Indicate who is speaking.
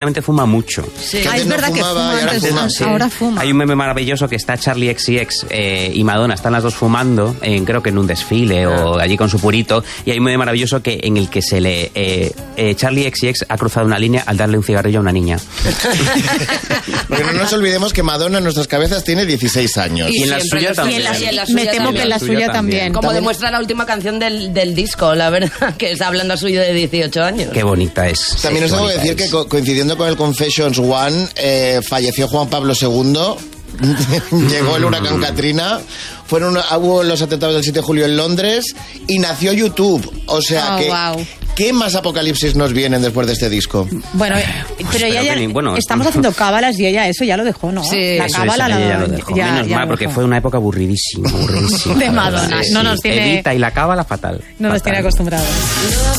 Speaker 1: últimamente fuma mucho.
Speaker 2: Sí. Es verdad que fuma antes, ahora fuma.
Speaker 1: Hay un meme maravilloso que está Charli XCX y Madonna, están las dos fumando, creo que en un desfile o allí con su purito, y hay un meme maravilloso en el que se le Charli XCX ha cruzado una línea al darle un cigarrillo a una niña.
Speaker 3: Porque no nos olvidemos que Madonna en nuestras cabezas tiene 16 años.
Speaker 1: Y en la suya también.
Speaker 2: Me temo que en la suya también.
Speaker 4: Como demuestra la última canción del disco, la verdad, que está hablando a suyo de 18 años.
Speaker 1: Qué bonita es.
Speaker 3: También os tengo que decir que coincidiendo con el Confessions One, falleció Juan Pablo II. Llegó el huracán Katrina, hubo los atentados del 7 de julio en Londres y nació YouTube. O sea ¿qué más apocalipsis nos vienen después de este disco?
Speaker 2: Bueno, pero ella estamos haciendo cábalas y ella eso ya lo dejó, ¿no?
Speaker 4: Sí,
Speaker 2: la cábala
Speaker 1: ya lo dejó. Menos mal, porque fue una época aburridísima.
Speaker 2: De Madonna.
Speaker 1: Sí.
Speaker 2: No nos tiene...
Speaker 1: Evita y la cábala fatal.
Speaker 2: No nos tiene acostumbrados.